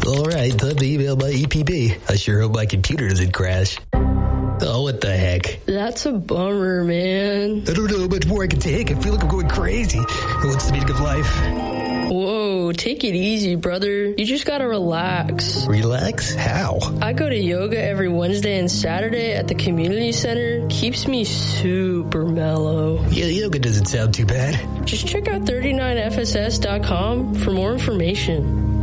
All right, time to email my EPB. I sure hope my computer doesn't crash. Oh, what the heck? That's a bummer, man. I don't know how much more I can take. I feel like I'm going crazy. What's the meaning of life? Whoa, take it easy, brother. You just gotta relax. Relax? How? I go to yoga every Wednesday and Saturday at the community center. Keeps me super mellow. Yeah, yoga doesn't sound too bad. Just check out 39fss.com for more information.